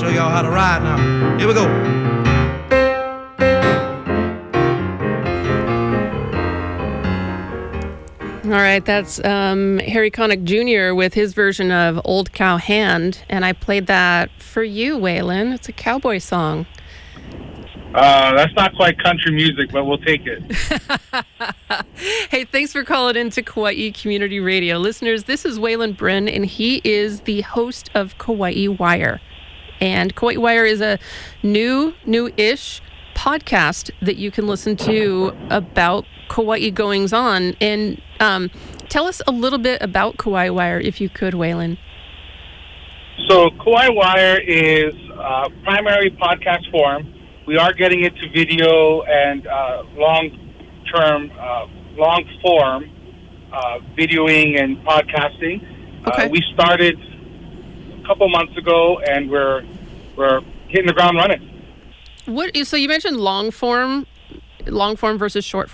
show y'all how to ride now. Here we go. All right, that's Harry Connick Jr. with his version of Old Cow Hand, and I played that for you, Waylon. It's a cowboy song. That's not quite country music, but we'll take it. Hey, thanks for calling in to Kauai Community Radio. Listeners, this is Waylon Bryn, and he is the host of Kauai Wire. And Kauai Wire is a new-ish podcast that you can listen to about Kauai goings-on. And tell us a little bit about Kauai Wire, if you could, Waylon. So Kauai Wire is primary podcast form. We are getting into video and long-form videoing and podcasting. Okay. We started a couple months ago, and we're hitting the ground running. So you mentioned long form versus short